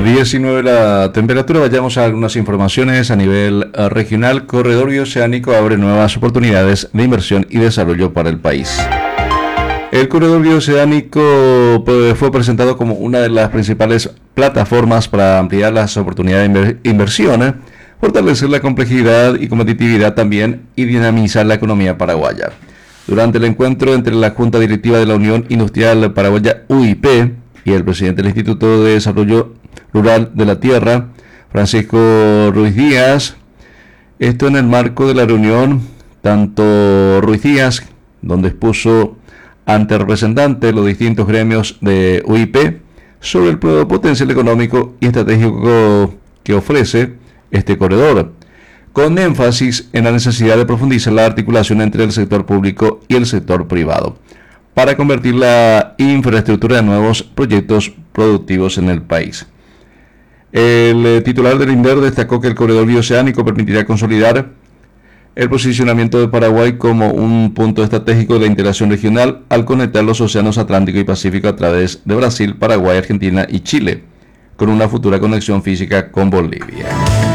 19 la temperatura. Vayamos a algunas informaciones a nivel regional. Corredor Bioceánico abre nuevas oportunidades de inversión y desarrollo para el país. El Corredor Bioceánico fue presentado como una de las principales plataformas para ampliar las oportunidades de inversión, fortalecer la complejidad y competitividad también y dinamizar la economía paraguaya. Durante el encuentro entre la Junta Directiva de la Unión Industrial Paraguaya UIP y el presidente del Instituto de Desarrollo Rural de la Tierra, Francisco Ruiz Díaz, esto en el marco de la reunión, tanto Ruiz Díaz, donde expuso ante representantes de los distintos gremios de UIP sobre el potencial económico y estratégico que ofrece este corredor, con énfasis en la necesidad de profundizar la articulación entre el sector público y el sector privado, para convertir la infraestructura en nuevos proyectos productivos en el país. El titular del INDER destacó que el corredor bioceánico permitirá consolidar el posicionamiento de Paraguay como un punto estratégico de la integración regional al conectar los océanos Atlántico y Pacífico a través de Brasil, Paraguay, Argentina y Chile, con una futura conexión física con Bolivia.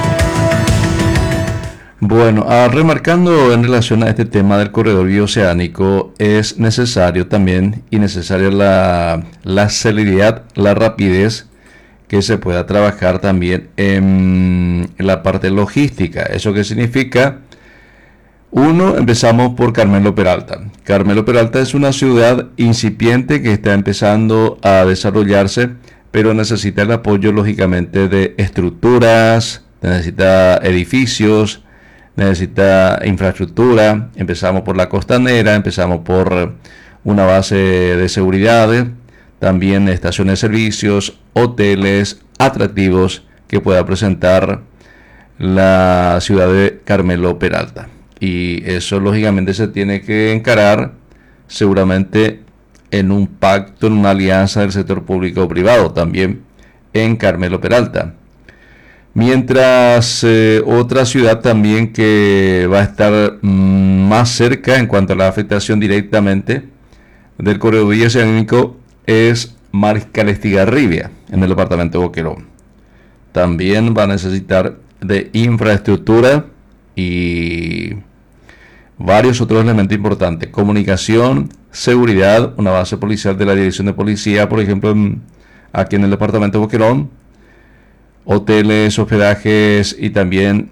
Bueno, remarcando en relación a este tema del corredor bioceánico, es necesario también y necesaria la celeridad, la rapidez que se pueda trabajar también en la parte logística. ¿Eso qué significa? Uno, empezamos por Carmelo Peralta. Carmelo Peralta es una ciudad incipiente que está empezando a desarrollarse, pero necesita el apoyo lógicamente de estructuras, necesita edificios, necesita infraestructura. Empezamos por la costanera, empezamos por una base de seguridad, también estaciones de servicios, hoteles, atractivos que pueda presentar la ciudad de Carmelo Peralta. Y eso lógicamente se tiene que encarar seguramente en un pacto, en una alianza del sector público o privado también en Carmelo Peralta. Mientras otra ciudad también que va a estar más cerca en cuanto a la afectación directamente del corredor bioceánico es Mariscal Estigarribia, en el departamento de Boquerón. También va a necesitar de infraestructura y varios otros elementos importantes: comunicación, seguridad, una base policial de la Dirección de Policía, por ejemplo, aquí en el departamento de Boquerón, hoteles, hospedajes y también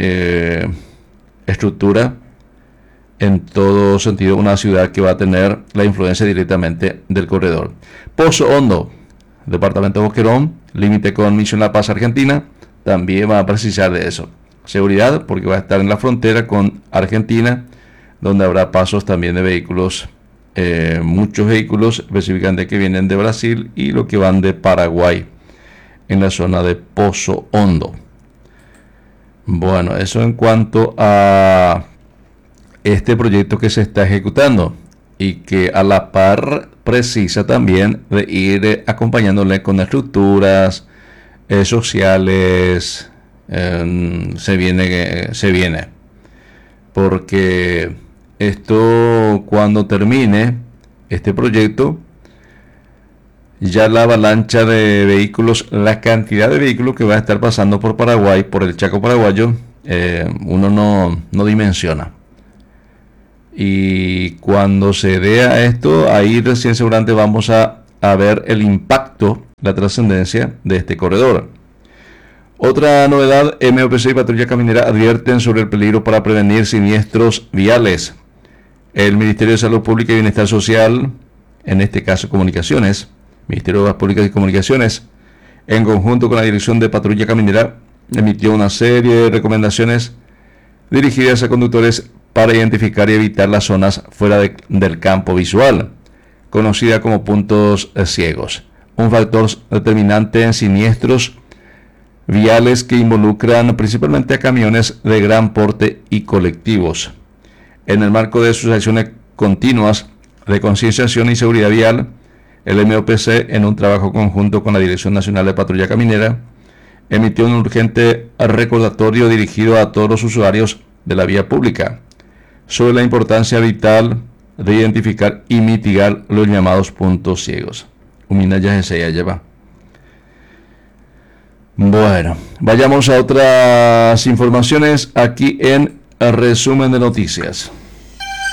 estructura. En todo sentido, una ciudad que va a tener la influencia directamente del corredor. Pozo Hondo, departamento de Boquerón, límite con Misión La Paz, Argentina, también va a precisar de eso. Seguridad, porque va a estar en la frontera con Argentina, donde habrá pasos también de vehículos, muchos vehículos específicamente que vienen de Brasil y los que van de Paraguay, en la zona de Pozo Hondo. Bueno, eso en cuanto a este proyecto que se está ejecutando y que a la par precisa también de ir acompañándole con estructuras sociales. Se viene porque esto, cuando termine este proyecto, ya la avalancha de vehículos, la cantidad de vehículos que va a estar pasando por Paraguay, por el Chaco paraguayo, uno no dimensiona. Y cuando se dé a esto, ahí recién seguramente vamos a ver el impacto, la trascendencia de este corredor. Otra novedad: MOPC y Patrulla Caminera advierten sobre el peligro para prevenir siniestros viales. El Ministerio de Salud Pública y Bienestar Social, en este caso Comunicaciones, Ministerio de Obras Públicas y Comunicaciones, en conjunto con la Dirección de Patrulla Caminera, emitió una serie de recomendaciones dirigidas a conductores para identificar y evitar las zonas fuera del campo visual, conocida como puntos ciegos, un factor determinante en siniestros viales que involucran principalmente a camiones de gran porte y colectivos. En el marco de sus acciones continuas de concienciación y seguridad vial, el MOPC, en un trabajo conjunto con la Dirección Nacional de Patrulla Caminera, emitió un urgente recordatorio dirigido a todos los usuarios de la vía pública sobre la importancia vital de identificar y mitigar los llamados puntos ciegos. Umina ya se lleva. Bueno, vayamos a otras informaciones aquí en Resumen de Noticias.